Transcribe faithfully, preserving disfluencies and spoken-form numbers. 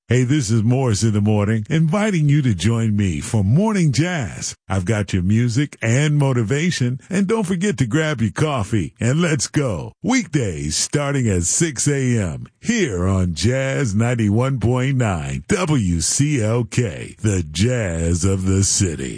Hey, this is Morris in the Morning, inviting you to join me for Morning Jazz. I've got your music and motivation, and don't forget to grab your coffee, and let's go. Weekdays starting at six a.m. here on Jazz ninety-one point nine W C L K, the jazz of the city.